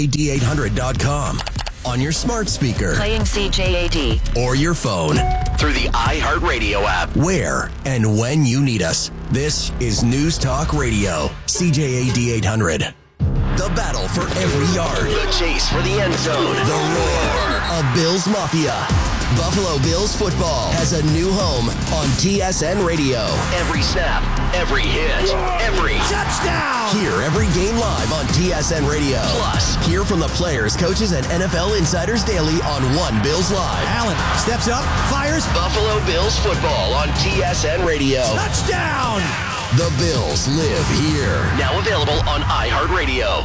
D800.com, on your smart speaker, Playing CJAD. or your phone, Through the iHeartRadio app. where and when you need us. This is News Talk Radio, CJAD 800. The battle for every yard. The chase for the end zone. The roar of Bills Mafia. Buffalo Bills football has a new home on TSN Radio. Every snap, every hit, every Touchdown! Hear every game live on TSN Radio. Plus, hear from the players, coaches, and NFL insiders daily on One Bills Live. Allen steps up, fires. Buffalo Bills football on TSN Radio. Touchdown! The Bills live here. Now available on iHeartRadio.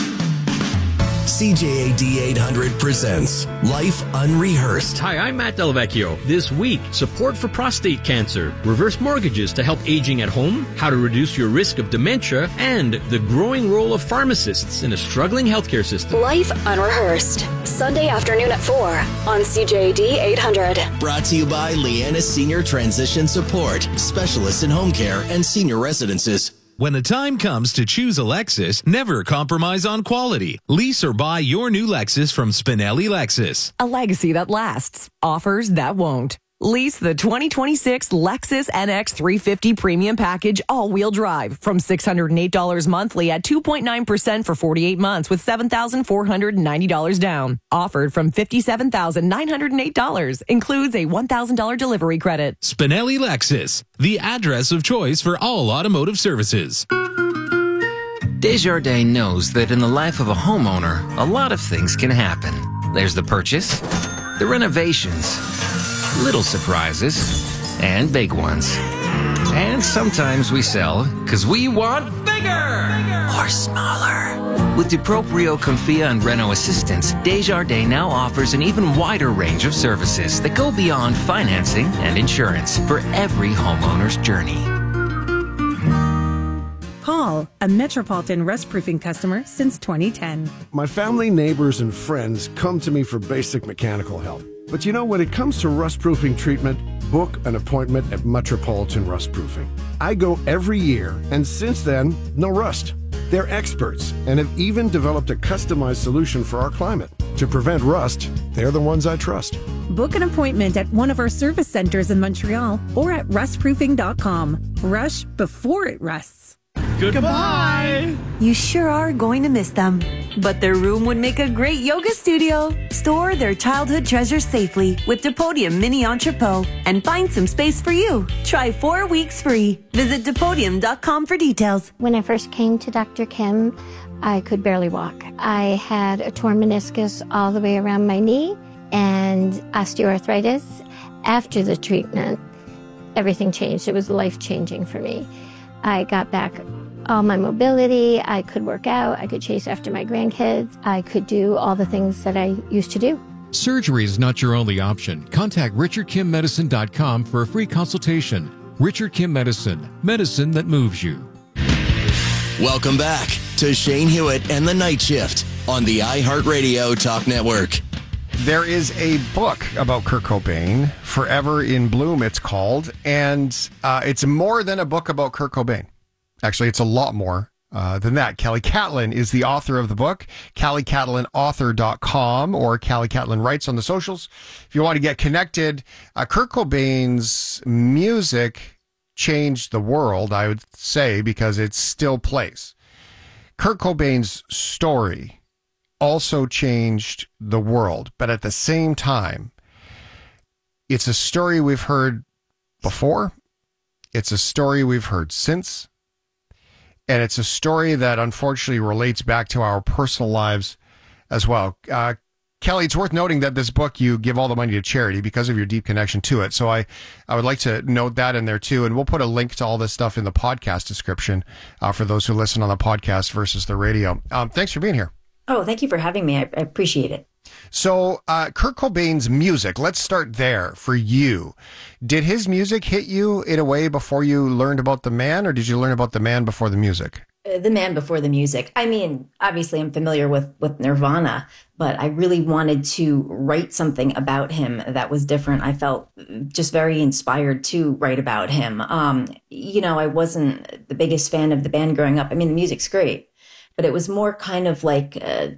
CJAD 800 presents Life Unrehearsed. Hi, I'm Matt Delvecchio. This week, support for prostate cancer, reverse mortgages to help aging at home, how to reduce your risk of dementia, and the growing role of pharmacists in a struggling healthcare system. Life Unrehearsed. Sunday afternoon at 4 on CJAD 800. Brought to you by Leanna Senior Transition Support, specialists in home care and senior residences. When the time comes to choose a Lexus, never compromise on quality. Lease or buy your new Lexus from Spinelli Lexus. A legacy that lasts. Offers that won't. Lease the 2026 Lexus NX 350 Premium Package all-wheel drive from $608 monthly at 2.9% for 48 months with $7,490 down. Offered from $57,908. Includes a $1,000 delivery credit. Spinelli Lexus, the address of choice for all automotive services. Desjardins knows that in the life of a homeowner, a lot of things can happen. There's the purchase, the renovations, little surprises, and big ones. And sometimes we sell because we want bigger or smaller. With DuProprio, Confia, and Renault Assistance, Desjardins now offers an even wider range of services that go beyond financing and insurance for every homeowner's journey. Paul, a Metropolitan rust-proofing customer since 2010. My family, neighbors, and friends come to me for basic mechanical help. But you know, when it comes to rust-proofing treatment, book an appointment at Metropolitan Rust-Proofing. I go every year, and since then, no rust. They're experts and have even developed a customized solution for our climate. To prevent rust, they're the ones I trust. Book an appointment at one of our service centers in Montreal or at rustproofing.com. Rush before it rusts. Goodbye! You sure are going to miss them. But their room would make a great yoga studio. Store their childhood treasures safely with Depodium Mini Entrepot and find some space for you. Try 4 weeks free. Visit Depodium.com for details. When I first came to Dr. Kim, I could barely walk. I had a torn meniscus all the way around my knee and osteoarthritis. After the treatment, everything changed. It was life-changing for me. I got back all my mobility. I could work out. I could chase after my grandkids. I could do all the things that I used to do. Surgery is not your only option. Contact RichardKimMedicine.com for a free consultation. Richard Kim Medicine, medicine that moves you. Welcome back to Shane Hewitt and the Night Shift on the iHeartRadio Talk Network. There is a book about Kurt Cobain, Forever in Bloom it's called, and it's more than a book about Kurt Cobain. Actually, it's a lot more than that. Kelly Catlin is the author of the book, KellyCatlinAuthor.com, or Kelly Catlin Writes on the socials. If you want to get connected, Kurt Cobain's music changed the world, I would say, because it still plays. Kurt Cobain's story also changed the world, but at the same time, it's a story we've heard before. It's a story we've heard since. And it's a story that unfortunately relates back to our personal lives as well. Kelly, it's worth noting that this book, you give all the money to charity because of your deep connection to it. So I would like to note that in there too. And we'll put a link to all this stuff in the podcast description for those who listen on the podcast versus the radio. Thanks for being here. Oh, thank you for having me. I appreciate it. So Kurt Cobain's music, let's start there for you. Did his music hit you in a way before you learned about the man, or did you learn about the man before the music? The man before the music. I mean, obviously I'm familiar with Nirvana, but I really wanted to write something about him that was different. I felt just very inspired to write about him. I wasn't the biggest fan of the band growing up. I mean, the music's great, but it was more kind of like